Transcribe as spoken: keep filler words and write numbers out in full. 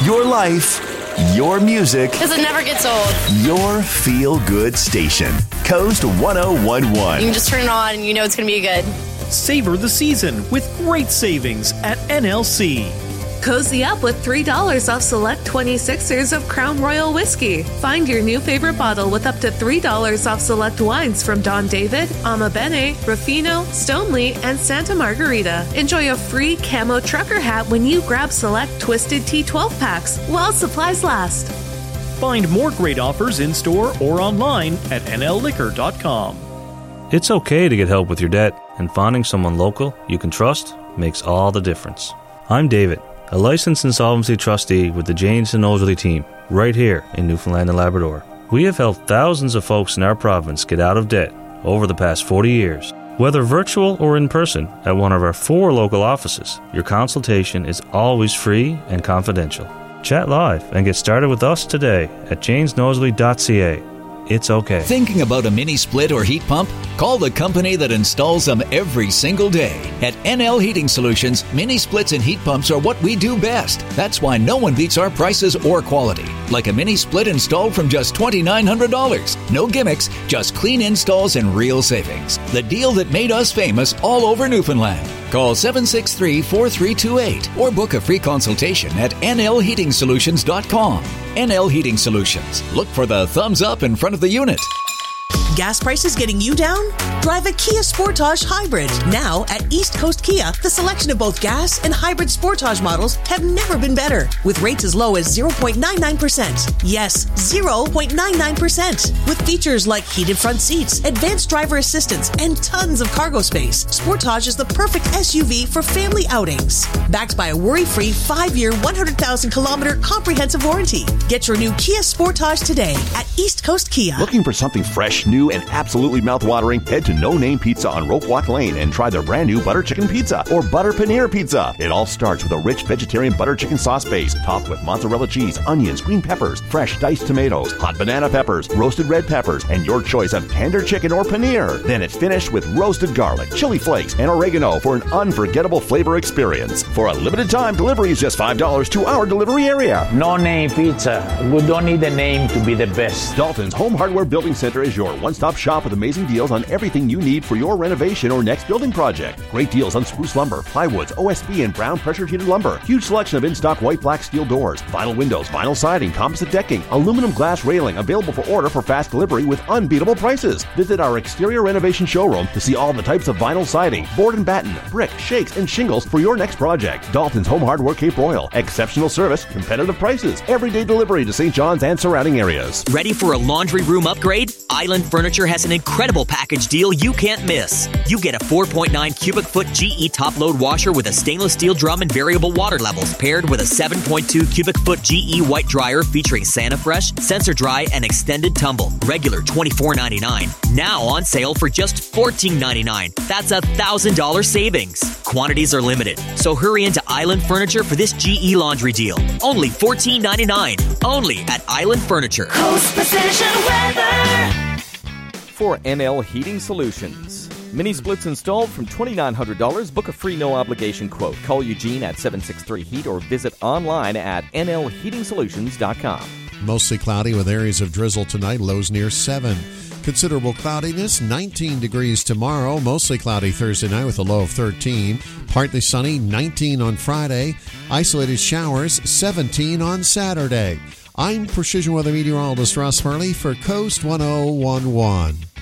Your life, your music. Because it never gets old. Your feel-good station. Coast one oh one one. You can just turn it on and you know it's going to be good. Savor the season with great savings at N L C. Cozy up with three dollars off select twenty-sixers of Crown Royal Whiskey. Find your new favorite bottle with up to three dollars off select wines from Don David, Ama Bene, Ruffino, Stoneleigh, and Santa Margarita. Enjoy a free camo trucker hat when you grab select Twisted Tea twelve packs while supplies last. Find more great offers in-store or online at N L liquor dot com. It's okay to get help with your debt, and finding someone local you can trust makes all the difference. I'm David, a licensed insolvency trustee with the Janes and Nosworthy team, right here in Newfoundland and Labrador. We have helped thousands of folks in our province get out of debt over the past forty years. Whether virtual or in person at one of our four local offices, your consultation is always free and confidential. Chat live and get started with us today at janes nosworthy dot c a. It's okay. Thinking about a mini split or heat pump? Call the company that installs them every single day. At N L Heating Solutions, mini splits and heat pumps are what we do best. That's why no one beats our prices or quality. Like a mini split installed from just two thousand nine hundred dollars. No gimmicks, just clean installs and real savings. The deal that made us famous all over Newfoundland. Call seven six three, four three two eight or book a free consultation at N L heating solutions dot com. N L Heating Solutions. Look for the thumbs up in front of the unit. Gas prices getting you down? Drive a Kia Sportage Hybrid. Now at East Coast Kia, the selection of both gas and hybrid Sportage models have never been better. With rates as low as zero point nine nine percent. Yes, zero point nine nine percent. With features like heated front seats, advanced driver assistance, and tons of cargo space, Sportage is the perfect S U V for family outings. Backed by a worry-free five-year, one hundred thousand kilometer comprehensive warranty. Get your new Kia Sportage today at East Coast Kia. Looking for something fresh, new, and absolutely mouth-watering? Head to No Name Pizza on Rope Walk Lane and try their brand new butter chicken pizza or butter paneer pizza. It all starts with a rich vegetarian butter chicken sauce base topped with mozzarella cheese, onions, green peppers, fresh diced tomatoes, hot banana peppers, roasted red peppers, and your choice of tender chicken or paneer. Then it's finished with roasted garlic, chili flakes, and oregano for an unforgettable flavor experience. For a limited time, delivery is just five dollars to our delivery area. No Name Pizza. We don't need a name to be the best. Dalton's Home Hardware Building Center is your one-stop shop with amazing deals on everything you need for your renovation or next building project. Great deals on spruce lumber, plywoods, O S B, and brown pressure-treated lumber. Huge selection of in-stock white, black steel doors, vinyl windows, vinyl siding, composite decking, aluminum glass railing, available for order for fast delivery with unbeatable prices. Visit our exterior renovation showroom to see all the types of vinyl siding, board and batten, brick, shakes, and shingles for your next project. Dalton's Home Hardware Cape Royal. Exceptional service, competitive prices, everyday delivery to Saint John's and surrounding areas. Ready for a laundry room upgrade? Island Furniture has an incredible package deal you can't miss. You get a four point nine cubic foot G E top load washer with a stainless steel drum and variable water levels paired with a seven point two cubic foot G E white dryer featuring SaniFresh, Sensor Dry, and Extended Tumble. Regular twenty-four ninety-nine. Now on sale for just fourteen ninety-nine. That's a one thousand dollars savings. Quantities are limited, so hurry into Island Furniture for this G E laundry deal. Only fourteen ninety-nine. Only at Island Furniture. Coast Precision Weather. For N L Heating Solutions. Mini splits installed from two thousand nine hundred dollars. Book a free no-obligation quote. Call Eugene at seven six three heat or visit online at N L heating solutions dot com. Mostly cloudy with areas of drizzle tonight, lows near seven. Considerable cloudiness, nineteen degrees tomorrow. Mostly cloudy Thursday night with a low of thirteen. Partly sunny, nineteen on Friday. Isolated showers, seventeen on Saturday. I'm Precision Weather Meteorologist Ross Hurley for Coast one oh one one.